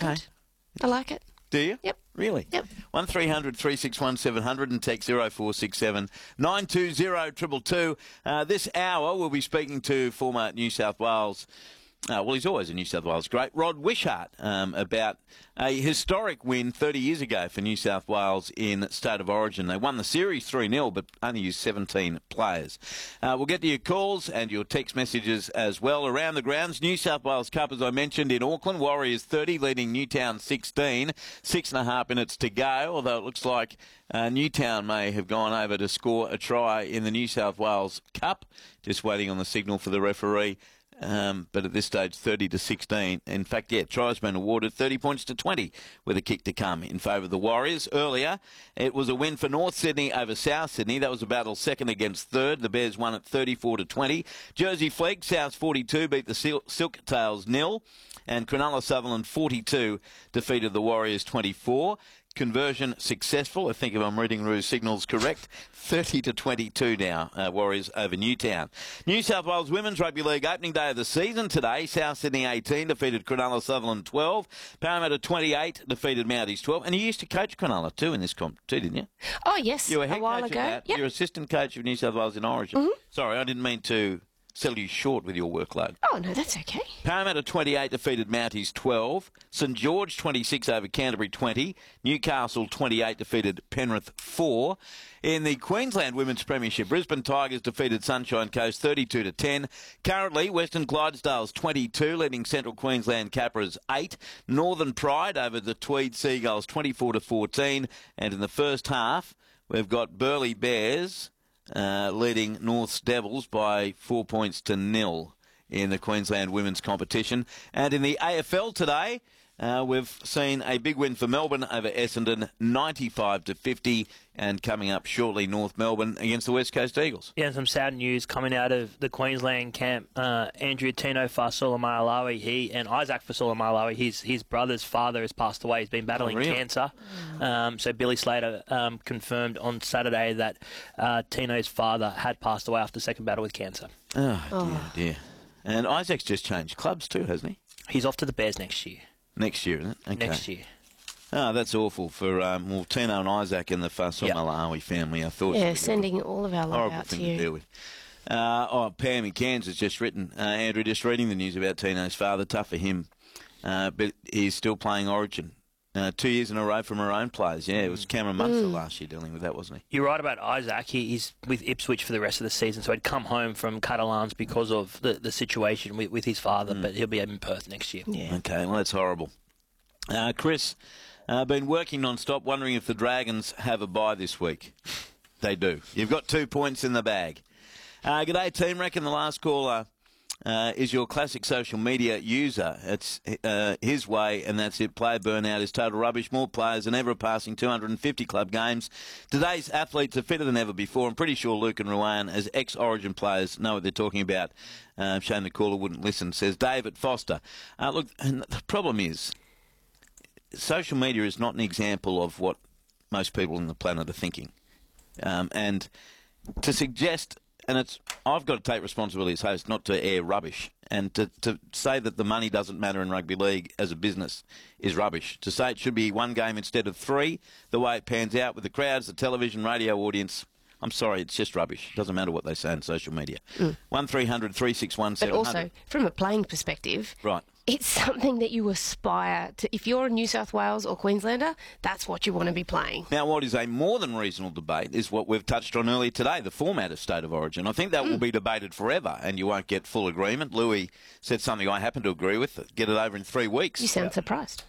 Okay. Good. I like it. Do you? Yep. Really? Yep. 1300 361 700 and text 0467 920 222. This hour we'll be speaking to former New South Wales, well, he's always a New South Wales great, Rod Wishart, about a historic win 30 years ago for New South Wales in State of Origin. They won the series 3-0, but only used 17 players. We'll get to your calls and your text messages as well. Around the grounds, New South Wales Cup, as I mentioned, in Auckland. Warriors 30, leading Newtown 16. 6.5 minutes to go, although it looks like Newtown may have gone over to score a try in the New South Wales Cup. Just waiting on the signal for the referee. But at this stage, 30-16. In fact, tries been awarded 30 points to 20 with a kick to come in favour of the Warriors. Earlier, it was a win for North Sydney over South Sydney. That was a battle second against third. The Bears won at 34-20. Jersey Flegg, South 42, beat the Silk Tails 0. And Cronulla Sutherland 42 defeated the Warriors 24. Conversion successful. I think if I'm reading Rue's signals correct, 30-22 now, Warriors over Newtown. New South Wales Women's Rugby League opening day of the season today. South Sydney 18 defeated Cronulla Sutherland 12. Parramatta 28 defeated Mounties 12. And you used to coach Cronulla too in this comp too, didn't you? Oh, yes, you were head a while coach ago. of that. Yep. You're assistant coach of New South Wales in Origin. Mm-hmm. Sorry, I didn't mean to sell you short with your workload. Oh, no, that's okay. Parramatta 28 defeated Mounties 12. St George 26 over Canterbury 20. Newcastle 28 defeated Penrith 4. In the Queensland Women's Premiership, Brisbane Tigers defeated Sunshine Coast 32-10. Currently, Western Clydesdales 22, leading Central Queensland Capras 8. Northern Pride over the Tweed Seagulls 24-14. And in the first half, we've got Burleigh Bears leading North's Devils by 4 points to 0 in the Queensland women's competition. And in the AFL today, we've seen a big win for Melbourne over Essendon, 95-50, and coming up shortly, North Melbourne against the West Coast Eagles. Yeah, some sad news coming out of the Queensland camp. Andrew Tino Fasula-Malawi, he and Isaac Fasula-Malawi, his brother's father has passed away. He's been battling cancer. So Billy Slater confirmed on Saturday that Tino's father had passed away after the second battle with cancer. Oh, dear. And Isaac's just changed clubs too, hasn't he? He's off to the Bears next year. Next year, isn't it? Okay. Next year. Oh, that's awful for Tino and Isaac and the Fasula-Malawi family. I thought. Yeah, sending all of our love out to you. Horrible thing to deal with. Pam in Cairns has just written, Andrew, just reading the news about Tino's father. Tough for him, but he's still playing Origin. 2 years in a row from her own players. Yeah, it was Cameron Munster last year dealing with that, wasn't he? You're right about Isaac. He's with Ipswich for the rest of the season, so he'd come home from Catalans because of the situation with his father, but he'll be in Perth next year. Yeah. Okay, well, that's horrible. Chris, been working non-stop, wondering if the Dragons have a bye this week. They do. You've got 2 points in the bag. G'day, team. Reckon the last caller is your classic social media user. It's his way, and that's it. Player burnout is total rubbish. More players than ever passing 250 club games. Today's athletes are fitter than ever before. I'm pretty sure Luke and Ruan, as ex-Origin players, know what they're talking about. Shame the caller wouldn't listen, says David Foster. Look, and the problem is, social media is not an example of what most people on the planet are thinking. And to suggest... And I've got to take responsibility as host not to air rubbish. And to say that the money doesn't matter in rugby league as a business is rubbish. To say it should be one game instead of 3, the way it pans out with the crowds, the television, radio audience, I'm sorry, it's just rubbish. It doesn't matter what they say on social media. 1300 361 700. But also, from a playing perspective, right, it's something that you aspire to. If you're a New South Wales or Queenslander, that's what you want to be playing. Now, what is a more than reasonable debate is what we've touched on earlier today, the format of State of Origin. I think that will be debated forever, and you won't get full agreement. Louis said something I happen to agree with. Get it over in 3 weeks. You sound surprised.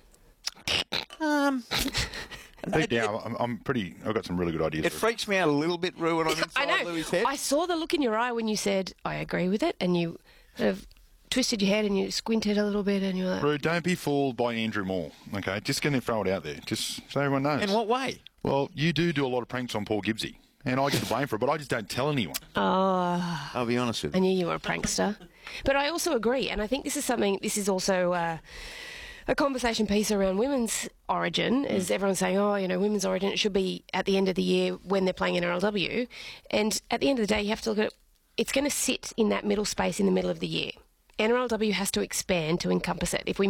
I've got some really good ideas. It freaks me out a little bit, Rue, when I'm inside Louis' head. I saw the look in your eye when you said, I agree with it, and you sort of twisted your head and you squinted a little bit and you were like... Rue, don't be fooled by Andrew Moore, okay? Just going to throw it out there, just so everyone knows. In what way? Well, you do a lot of pranks on Paul Gibbsy, and I get the blame for it, but I just don't tell anyone. Oh, I'll be honest with you. I knew you were a prankster. But I also agree, and I think this is also a conversation piece around women's Origin, is everyone's saying, women's Origin, it should be at the end of the year when they're playing NRLW. And at the end of the day, you have to look at it, it's going to sit in that middle space in the middle of the year. NRLW has to expand to encompass it. If we